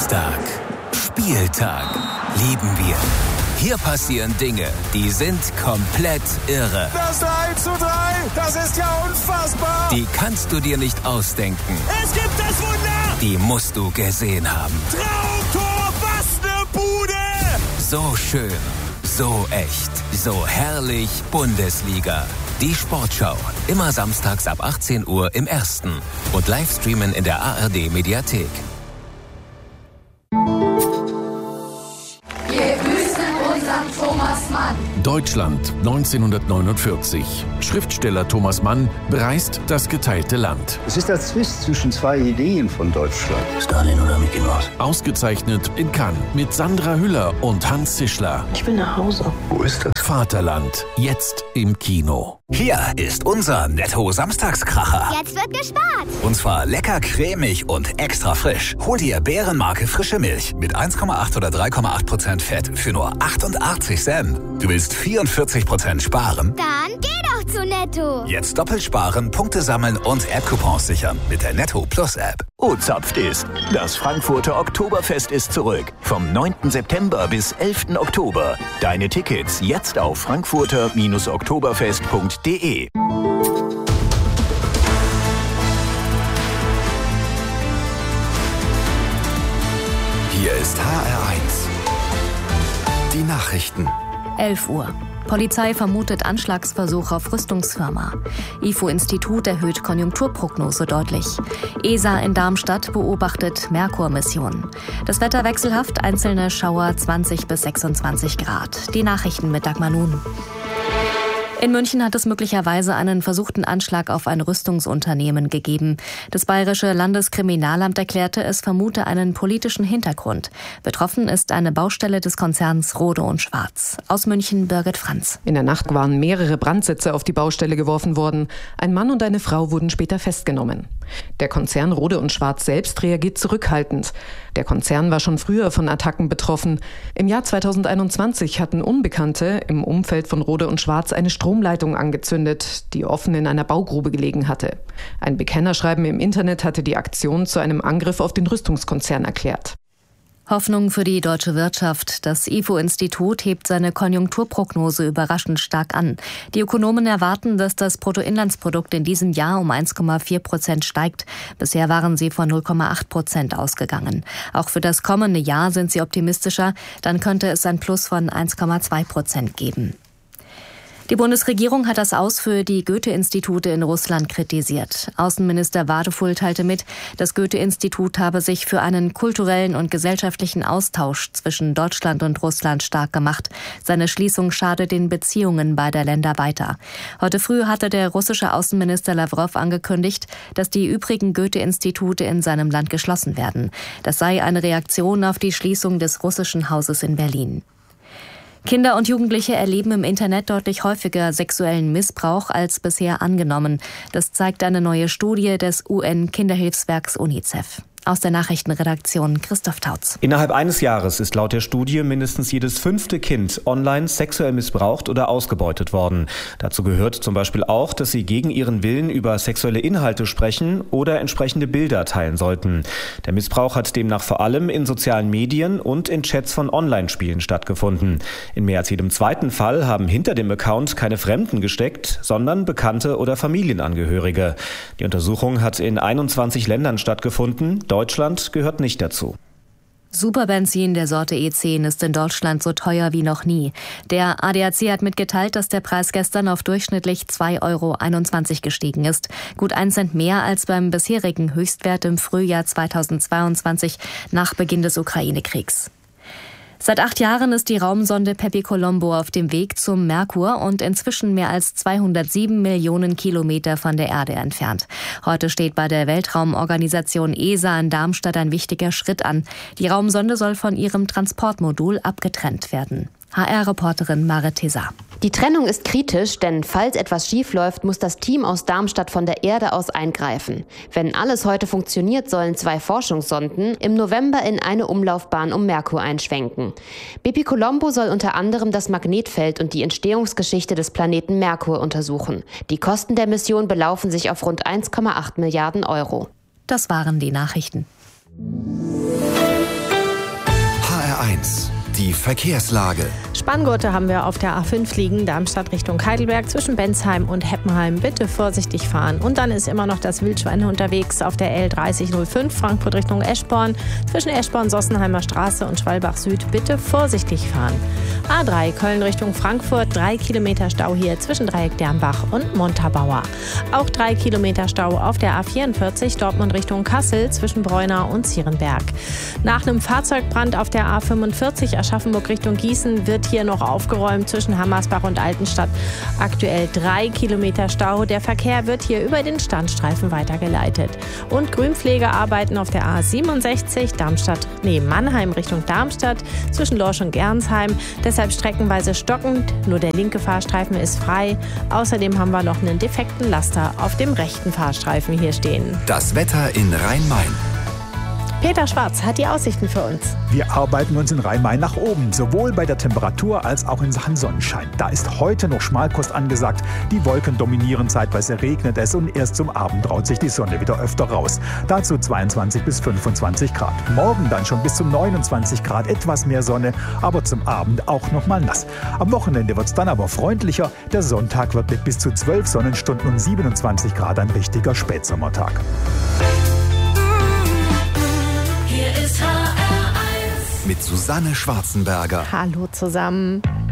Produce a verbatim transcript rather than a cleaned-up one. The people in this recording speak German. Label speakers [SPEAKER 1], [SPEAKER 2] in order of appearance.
[SPEAKER 1] Samstag. Spieltag. Lieben wir. Hier passieren Dinge, die sind komplett irre.
[SPEAKER 2] Das drei zu drei, das ist ja unfassbar.
[SPEAKER 1] Die kannst du dir nicht ausdenken.
[SPEAKER 2] Es gibt das Wunder.
[SPEAKER 1] Die musst du gesehen haben.
[SPEAKER 2] Traumtor, was eine Bude.
[SPEAKER 1] So schön, so echt, so herrlich Bundesliga. Die Sportschau, immer samstags ab achtzehn Uhr im Ersten und live streamen in der A R D Mediathek.
[SPEAKER 3] Thomas Mann.
[SPEAKER 4] Deutschland neunzehnhundertneunundvierzig. Schriftsteller Thomas Mann bereist das geteilte Land.
[SPEAKER 5] Es ist der Zwist zwischen zwei Ideen von Deutschland.
[SPEAKER 6] Stalin oder Mickey Mouse?
[SPEAKER 4] Ausgezeichnet in Cannes mit Sandra Hüller und Hans Zischler.
[SPEAKER 6] Ich will nach Hause.
[SPEAKER 5] Wo ist das?
[SPEAKER 4] Vaterland, jetzt im Kino.
[SPEAKER 1] Hier ist unser Netto-Samstagskracher.
[SPEAKER 3] Jetzt wird gespart.
[SPEAKER 1] Und zwar lecker cremig und extra frisch. Hol dir Bärenmarke frische Milch mit eins Komma acht oder drei Komma acht Prozent Fett für nur achtundachtzig Cent. Du willst vierundvierzig Prozent sparen?
[SPEAKER 3] Dann geh doch zu Netto.
[SPEAKER 1] Jetzt doppelt sparen, Punkte sammeln und App-Coupons sichern mit der Netto Plus App.
[SPEAKER 7] O-Zapft ist. Das Frankfurter Oktoberfest ist zurück. Vom neunten September bis elften Oktober. Deine Tickets jetzt auf frankfurter oktoberfest punkt de.
[SPEAKER 1] Hier ist H R eins. Die Nachrichten.
[SPEAKER 8] elf Uhr. Polizei vermutet Anschlagsversuch auf Rüstungsfirma. I F O-Institut erhöht Konjunkturprognose deutlich. E S A in Darmstadt beobachtet Merkur-Mission. Das Wetter wechselhaft, einzelne Schauer zwanzig bis sechsundzwanzig Grad. Die Nachrichten mit Dagmar Nun. In München hat es möglicherweise einen versuchten Anschlag auf ein Rüstungsunternehmen gegeben. Das Bayerische Landeskriminalamt erklärte, es vermute einen politischen Hintergrund. Betroffen ist eine Baustelle des Konzerns Rohde und Schwarz. Aus München Birgit Franz.
[SPEAKER 9] In der Nacht waren mehrere Brandsätze auf die Baustelle geworfen worden. Ein Mann und eine Frau wurden später festgenommen. Der Konzern Rohde und Schwarz selbst reagiert zurückhaltend. Der Konzern war schon früher von Attacken betroffen. Im Jahr zweitausendeinundzwanzig hatten Unbekannte im Umfeld von Rohde und Schwarz eine Stromleitung angezündet, die offen in einer Baugrube gelegen hatte. Ein Bekennerschreiben im Internet hatte die Aktion zu einem Angriff auf den Rüstungskonzern erklärt.
[SPEAKER 8] Hoffnung für die deutsche Wirtschaft. Das I F O-Institut hebt seine Konjunkturprognose überraschend stark an. Die Ökonomen erwarten, dass das Bruttoinlandsprodukt in diesem Jahr um eins Komma vier Prozent steigt. Bisher waren sie von null Komma acht Prozent ausgegangen. Auch für das kommende Jahr sind sie optimistischer. Dann könnte es ein Plus von eins Komma zwei Prozent geben. Die Bundesregierung hat das Aus für die Goethe-Institute in Russland kritisiert. Außenminister Wadefull teilte mit, das Goethe-Institut habe sich für einen kulturellen und gesellschaftlichen Austausch zwischen Deutschland und Russland stark gemacht. Seine Schließung schade den Beziehungen beider Länder weiter. Heute früh hatte der russische Außenminister Lawrow angekündigt, dass die übrigen Goethe-Institute in seinem Land geschlossen werden. Das sei eine Reaktion auf die Schließung des russischen Hauses in Berlin. Kinder und Jugendliche erleben im Internet deutlich häufiger sexuellen Missbrauch als bisher angenommen. Das zeigt eine neue Studie des U N-Kinderhilfswerks UNICEF. Aus der Nachrichtenredaktion Christoph Tautz.
[SPEAKER 10] Innerhalb eines Jahres ist laut der Studie mindestens jedes fünfte Kind online sexuell missbraucht oder ausgebeutet worden. Dazu gehört zum Beispiel auch, dass sie gegen ihren Willen über sexuelle Inhalte sprechen oder entsprechende Bilder teilen sollten. Der Missbrauch hat demnach vor allem in sozialen Medien und in Chats von Online-Spielen stattgefunden. In mehr als jedem zweiten Fall haben hinter dem Account keine Fremden gesteckt, sondern Bekannte oder Familienangehörige. Die Untersuchung hat in einundzwanzig Ländern stattgefunden. Deutschland gehört nicht dazu.
[SPEAKER 8] Superbenzin der Sorte E zehn ist in Deutschland so teuer wie noch nie. Der A D A C hat mitgeteilt, dass der Preis gestern auf durchschnittlich zwei Euro einundzwanzig gestiegen ist. Gut ein Cent mehr als beim bisherigen Höchstwert im Frühjahr zweitausendzweiundzwanzig nach Beginn des Ukraine-Kriegs. Seit acht Jahren ist die Raumsonde Pepi Colombo auf dem Weg zum Merkur und inzwischen mehr als zweihundertsieben Millionen Kilometer von der Erde entfernt. Heute steht bei der Weltraumorganisation E S A in Darmstadt ein wichtiger Schritt an. Die Raumsonde soll von ihrem Transportmodul abgetrennt werden. H R-Reporterin Marit Tesa.
[SPEAKER 11] Die Trennung ist kritisch, denn falls etwas schief läuft, muss das Team aus Darmstadt von der Erde aus eingreifen. Wenn alles heute funktioniert, sollen zwei Forschungssonden im November in eine Umlaufbahn um Merkur einschwenken. Pepi Colombo soll unter anderem das Magnetfeld und die Entstehungsgeschichte des Planeten Merkur untersuchen. Die Kosten der Mission belaufen sich auf rund eins Komma acht Milliarden Euro.
[SPEAKER 8] Das waren die Nachrichten.
[SPEAKER 12] Die Verkehrslage.
[SPEAKER 13] Spanngurte haben wir auf der A fünf liegen, Darmstadt Richtung Heidelberg, zwischen Bensheim und Heppenheim. Bitte vorsichtig fahren. Und dann ist immer noch das Wildschwein unterwegs auf der L dreißig null fünf, Frankfurt Richtung Eschborn, zwischen Eschborn-Sossenheimer Straße und Schwalbach Süd. Bitte vorsichtig fahren. A drei, Köln Richtung Frankfurt, drei Kilometer Stau hier zwischen Dreieck Dernbach und Montabaur. Auch drei Kilometer Stau auf der A vierundvierzig, Dortmund Richtung Kassel, zwischen Breunau und Zierenberg. Nach einem Fahrzeugbrand auf der A fünfundvierzig, Aschaffenburg Richtung Gießen, wird hier noch aufgeräumt zwischen Hammersbach und Altenstadt. Aktuell drei Kilometer Stau. Der Verkehr wird hier über den Standstreifen weitergeleitet. Und Grünpflegearbeiten auf der A siebenundsechzig, Darmstadt, nee, Mannheim Richtung Darmstadt, zwischen Lorsch und Gernsheim. Deshalb streckenweise stockend. Nur der linke Fahrstreifen ist frei. Außerdem haben wir noch einen defekten Laster auf dem rechten Fahrstreifen hier stehen.
[SPEAKER 12] Das Wetter in Rhein-Main.
[SPEAKER 13] Peter Schwarz hat die Aussichten für uns.
[SPEAKER 2] Wir arbeiten uns in Rhein-Main nach oben, sowohl bei der Temperatur als auch in Sachen Sonnenschein. Da ist heute noch Schmalkost angesagt. Die Wolken dominieren, zeitweise regnet es und erst zum Abend traut sich die Sonne wieder öfter raus. Dazu zweiundzwanzig bis fünfundzwanzig Grad. Morgen dann schon bis zu neunundzwanzig Grad, etwas mehr Sonne, aber zum Abend auch noch mal nass. Am Wochenende wird es dann aber freundlicher. Der Sonntag wird mit bis zu zwölf Sonnenstunden und siebenundzwanzig Grad ein richtiger Spätsommertag.
[SPEAKER 12] Mit Susanne Schwarzenberger.
[SPEAKER 13] Hallo zusammen.